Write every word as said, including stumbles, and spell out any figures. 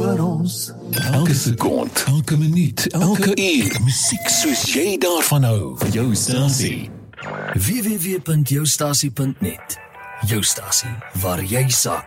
vir ons. Elke sekond, elke minuut, elke uur, musiek soos jy daarvan hou. Vir jou stasie. w w w punt jou stasie punt net. Jou stasie, waar jy saak